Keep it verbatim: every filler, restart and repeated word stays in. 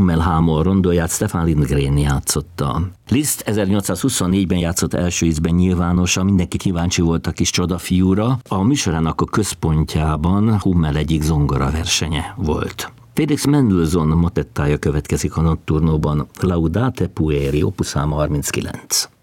Hummel Hámor rondóját Stefan Lindgren játszotta. Liszt ezernyolcszázhuszonnégyben játszott első ízben nyilvánosan, mindenki kíváncsi volt a kis csodafiúra. A műsorának a központjában Hummel egyik zongora versenye volt. Felix Mendelssohn motettája következik a Notturnóban, Laudate Pueri, opus harminckilenc.